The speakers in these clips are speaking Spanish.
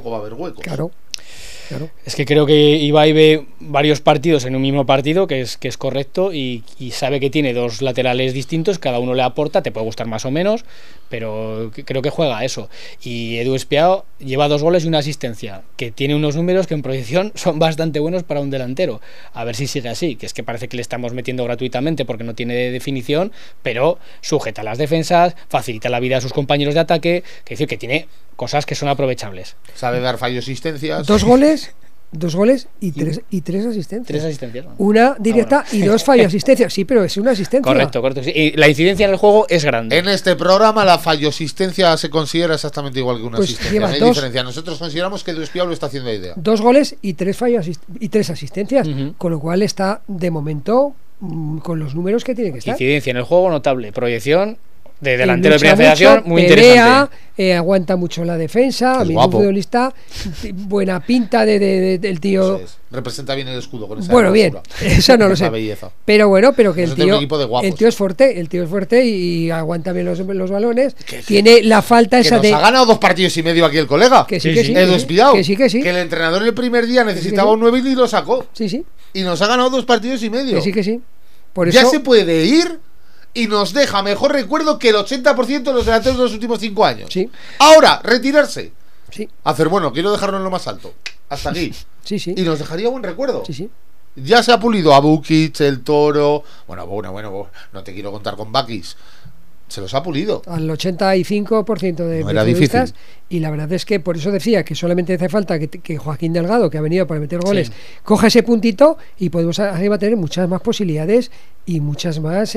tampoco va a haber huecos. Claro. Es que creo que Ibai ve varios partidos en un mismo partido, que es correcto, y sabe que tiene dos laterales distintos, cada uno le aporta, te puede gustar más o menos, pero creo que juega a eso. Y Edu Espiao lleva 2 goles y una asistencia, que tiene unos números que en proyección son bastante buenos para un delantero. A ver si sigue así, que es que parece que le estamos metiendo gratuitamente porque no tiene definición, pero sujeta las defensas, facilita la vida a sus compañeros de ataque, que decir que tiene cosas que son aprovechables. Sabe dar fallos y asistencias. 2 goles y tres asistencias. 3 asistencias, ¿no? Una directa y 2 fallos asistencias. Sí, pero es una asistencia. Correcto. Sí. Y la incidencia en el juego es grande. En este programa la fallosistencia se considera exactamente igual que una Pues asistencia. No hay 2 diferencia. Nosotros consideramos que Edu Espiao lo está haciendo la idea. 2 goles y 3 fallos y 3 asistencias. Uh-huh. Con lo cual está, de momento, con los números que tiene que estar. Incidencia en el juego notable. Proyección de delantero de Lucha primera federación mucho, muy pelea, interesante. Aguanta mucho la defensa. Es A mí un guapo. futbolista, buena pinta del tío. Eso es. Representa bien el escudo con esa Bueno, bien, hermosura. eso no lo Esa sé. belleza. Pero bueno, que el Nosotros tenemos un tío, equipo de guapos. el tío es fuerte y aguanta bien los balones. Tiene la falta Que esa nos de ha ganado 2 partidos y medio aquí el colega. que sí, Sí, que sí. sí, Edu Espiao. que sí, que sí. Que el entrenador el primer día necesitaba sí. un 9 y lo sacó. Sí, sí, Y nos ha ganado 2 partidos y medio. que sí. Por Ya eso se puede ir y nos deja mejor recuerdo que el 80% de los delanteros de los últimos 5 años. Sí. Ahora, retirarse. sí, Hacer, bueno, quiero dejarlo en lo más alto. Hasta aquí. sí, sí. Y nos dejaría buen recuerdo. Sí. Ya se ha pulido a Bukic, el Toro. Bueno, no te quiero contar con Bakis. Se los ha pulido. Al 85% de No era futbolistas, difícil. y la verdad es que por eso decía que solamente hace falta que Joaquín Delgado, que ha venido para meter goles, Sí. coja ese puntito y podemos arriba tener muchas más posibilidades y muchas más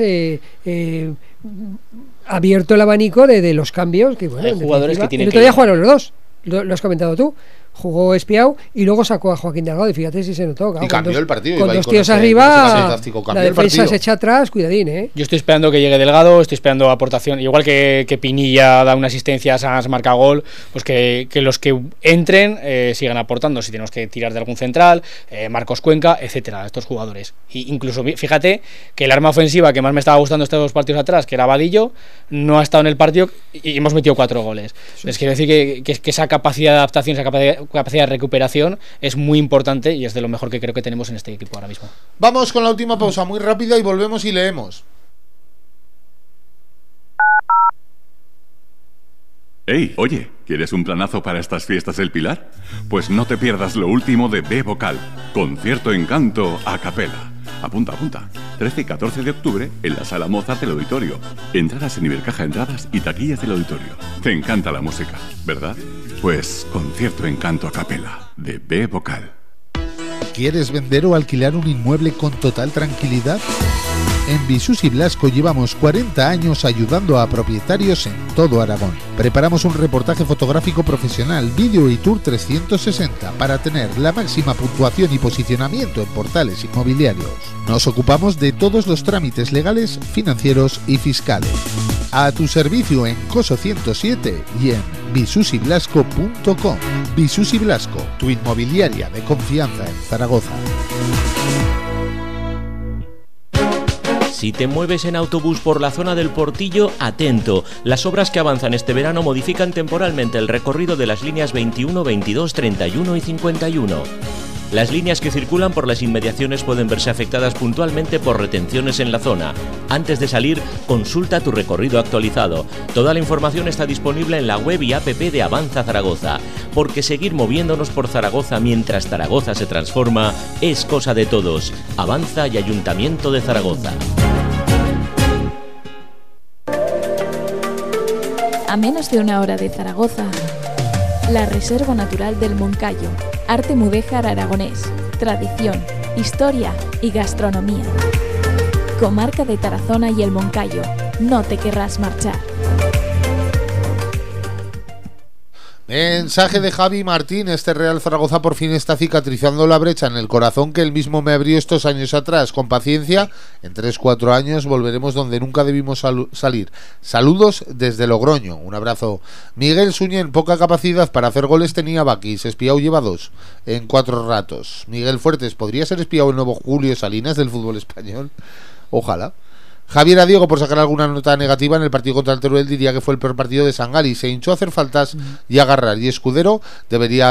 abierto el abanico de los cambios que bueno, Hay en jugadores definitiva, que tienen el otro que día ir. jugaron los dos, lo has comentado tú. Jugó Espiao y luego sacó a Joaquín Delgado y fíjate si se notó, claro, Y cambió el partido, con Ibai, 2 con tíos ese arriba, pase táctico, la cambió el defensa partido. se echa atrás, cuidadín, Yo estoy esperando que llegue Delgado, estoy esperando aportación, igual que Pinilla da una asistencia, Sanz marca gol, pues que los que entren sigan aportando, si tenemos que tirar de algún central, Marcos Cuenca, etcétera, estos jugadores. Y incluso fíjate que el arma ofensiva que más me estaba gustando estos 2 partidos atrás, que era Vadillo, no ha estado en el partido y hemos metido 4 goles. Les quiero decir que esa capacidad de adaptación, esa capacidad de recuperación es muy importante y es de lo mejor que creo que tenemos en este equipo ahora mismo. Vamos con la última pausa muy rápida y volvemos y leemos. Hey, oye, ¿quieres un planazo para estas fiestas del Pilar? Pues no te pierdas lo último de B Vocal, Concierto Encanto a capela. Apunta. 13 y 14 de octubre en la Sala Mozart del Auditorio. Entradas en Ibercaja Entradas y taquillas del auditorio. Te encanta la música, ¿verdad? Pues Concierto Encanto a capela de B Vocal. ¿Quieres vender o alquilar un inmueble con total tranquilidad? En Visus y Blasco llevamos 40 años ayudando a propietarios en todo Aragón. Preparamos un reportaje fotográfico profesional, vídeo y tour 360 para tener la máxima puntuación y posicionamiento en portales inmobiliarios. Nos ocupamos de todos los trámites legales, financieros y fiscales. A tu servicio en Coso 107 y en visusyblasco.com. Visus y Blasco, tu inmobiliaria de confianza en Zaragoza. Si te mueves en autobús por la zona del Portillo, atento. Las obras que avanzan este verano modifican temporalmente el recorrido de las líneas 21, 22, 31 y 51. Las líneas que circulan por las inmediaciones pueden verse afectadas puntualmente por retenciones en la zona. Antes de salir, consulta tu recorrido actualizado. Toda la información está disponible en la web y app de Avanza Zaragoza, porque seguir moviéndonos por Zaragoza mientras Zaragoza se transforma es cosa de todos. Avanza y Ayuntamiento de Zaragoza. A menos de 1 hora de Zaragoza, la Reserva Natural del Moncayo, arte mudéjar aragonés, tradición, historia y gastronomía. Comarca de Tarazona y el Moncayo, no te querrás marchar. Mensaje de Javi Martín. Este Real Zaragoza por fin está cicatrizando la brecha en el corazón que él mismo me abrió estos años atrás. Con paciencia, en 3-4 años volveremos donde nunca debimos salir. Saludos desde Logroño. Un abrazo. Miguel Suñén, poca capacidad para hacer goles tenía Bakis. Espiao lleva 2 en 4 ratos. Miguel Fuertes, ¿podría ser Espiao el nuevo Julio Salinas del fútbol español? Ojalá. Javier Adiego, por sacar alguna nota negativa en el partido contra el Teruel, diría que fue el peor partido de Sangali. Se hinchó a hacer faltas y agarrar, y Escudero debería